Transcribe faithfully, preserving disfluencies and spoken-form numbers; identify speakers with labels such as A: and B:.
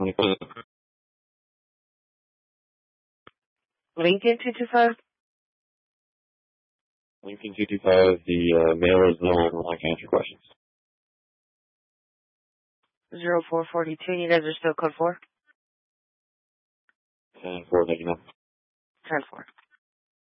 A: twenty-five.
B: Lincoln two two five?
A: Lincoln two two five, the uh, mailer is no longer like to answer questions.
B: zero four four two, you guys are still code four?
A: ten four, thank you, ma'am.
B: ten four.